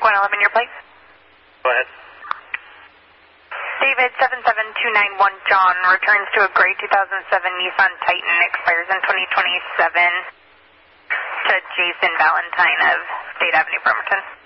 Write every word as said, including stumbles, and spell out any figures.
one eleven, your place. Go ahead. David, seven seven two nine one John, returns to a gray two thousand seven Nissan Titan, expires in twenty twenty-seven, to Jason Valentine of State Avenue, Bremerton.